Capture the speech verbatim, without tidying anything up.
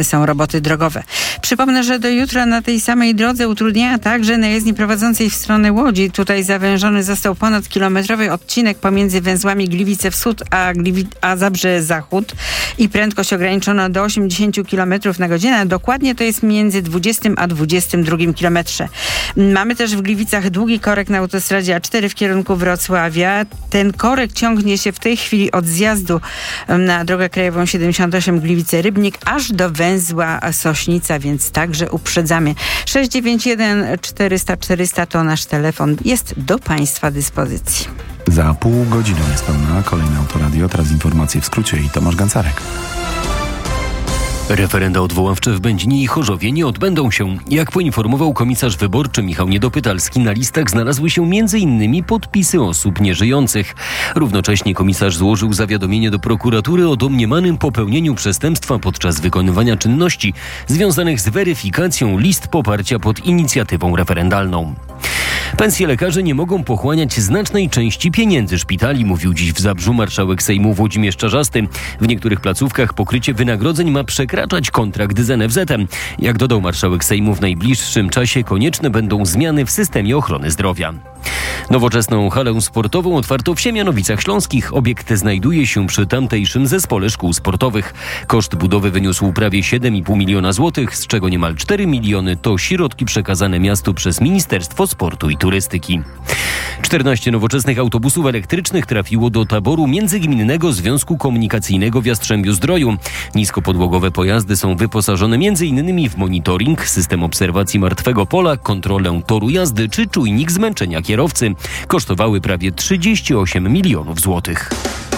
są roboty drogowe. Przypomnę, że do jutra na tej samej drodze utrudnienia także na jezdni prowadzącej w stronę Łodzi. Tutaj zawężony został ponadkilometrowy odcinek pomiędzy węzłami Gliwice Wschód a, Gliwi- a Zabrze Zachód i prędkość ograniczono do osiemdziesiąt kilometrów na godzinę. Dokładnie to jest między dwudziestym a dwudziestym drugim kilometrze. Mamy też w Gliwicach długi korek na autostradzie A cztery w kierunku Wrocławia. Ten korek ciągnie się w tej chwili od zjazdu na drogę krajową siedemdziesiąt osiem Gliwice-Rybnik aż do węzła Sośnica, więc także uprzedzamy. sześć dziewięć jeden czterysta czterysta to nasz telefon. Jest do Państwa dyspozycji. Za pół godziny jest pełna kolejne Autoradio. Teraz informacje w skrócie i Tomasz Gancarek. Referenda odwoławcze w Będzinie i Chorzowie nie odbędą się. Jak poinformował komisarz wyborczy Michał Niedopytalski, na listach znalazły się między innymi podpisy osób nieżyjących. Równocześnie komisarz złożył zawiadomienie do prokuratury o domniemanym popełnieniu przestępstwa podczas wykonywania czynności związanych z weryfikacją list poparcia pod inicjatywą referendalną. Pensje lekarzy nie mogą pochłaniać znacznej części pieniędzy szpitali, mówił dziś w Zabrzu marszałek Sejmu Włodzimierz Czarzasty. W niektórych placówkach pokrycie wynagrodzeń ma przekraczać kontrakt z N F Z-em. Jak dodał marszałek Sejmu, w najbliższym czasie konieczne będą zmiany w systemie ochrony zdrowia. Nowoczesną halę sportową otwarto w Siemianowicach Śląskich. Obiekt znajduje się przy tamtejszym zespole szkół sportowych. Koszt budowy wyniósł prawie siedem i pół miliona złotych, z czego niemal cztery miliony to środki przekazane miastu przez Ministerstwo Sportu i Turystyki. czternaście nowoczesnych autobusów elektrycznych trafiło do taboru Międzygminnego Związku Komunikacyjnego w Jastrzębiu-Zdroju. Niskopodłogowe pojazdy są wyposażone m.in. w monitoring, system obserwacji martwego pola, kontrolę toru jazdy czy czujnik zmęczenia kierowcy. Kosztowały prawie trzydzieści osiem milionów złotych.